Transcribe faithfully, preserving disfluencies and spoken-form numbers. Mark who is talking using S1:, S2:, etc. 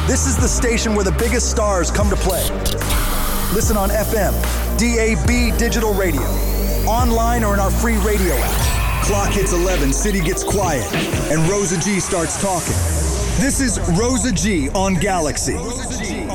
S1: This is the station where the biggest stars come to play. Listen on F M, D A B digital radio, online or in our free radio app. Clock hits eleven, city gets quiet, and Rosa G starts talking. This is Rosa G on Galaxy.